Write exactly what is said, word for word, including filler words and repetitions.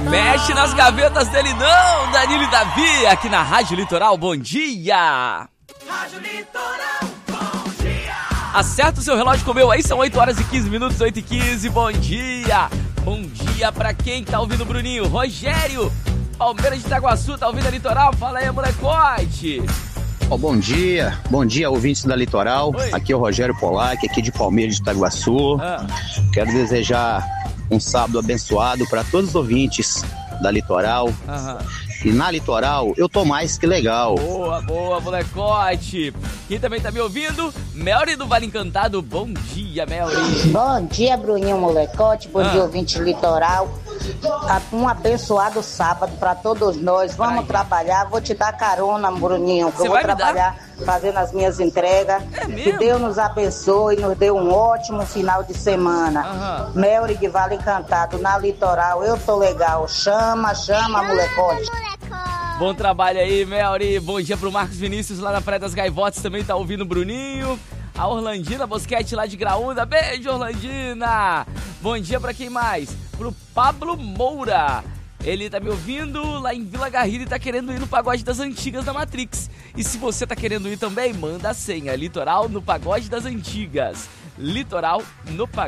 Mexe nas gavetas dele não, Danilo e Davi, aqui na Rádio Litoral, bom dia! Rádio Litoral, bom dia! Acerta o seu relógio com o meu aí, são oito horas e quinze minutos, oito e quinze, bom dia! Bom dia pra quem tá ouvindo o Bruninho, Rogério, Palmeiras de Itaguaçu, tá ouvindo a Litoral? Fala aí, molecote! Oh, bom dia, bom dia ouvintes da Litoral. Oi. Aqui é o Rogério Polac, aqui de Palmeiras de Itaguaçu. Ah. Quero desejar um sábado abençoado para todos os ouvintes da Litoral. Aham. E na Litoral eu tô mais que legal. Boa, boa, molecote. Quem também tá me ouvindo? Melry do Vale Encantado. Bom dia, Melry. Bom dia, Bruninho Molecote. Bom Ah. dia, ouvinte Litoral. Um abençoado sábado para todos nós. Vamos Ai. trabalhar. Vou te dar carona, Bruninho, que Você eu vou vai me dar? trabalhar fazendo as minhas entregas. É mesmo? Que Deus nos abençoe e nos dê um ótimo final de semana. Aham. Melry de Vale Encantado, na Litoral. Eu tô legal. Chama, chama, Molecote. Bom trabalho aí, Melry. Bom dia pro Marcos Vinícius lá na Praia das Gaivotas. Também tá ouvindo o Bruninho. A Orlandina Bosquete lá de Graúna. Beijo, Orlandina. Bom dia pra quem mais? Pro Pablo Moura. Ele tá me ouvindo lá em Vila Garrido e tá querendo ir no Pagode das Antigas da Matrix. E se você tá querendo ir também, manda a senha. Litoral no Pagode das Antigas. Litoral no Pagode.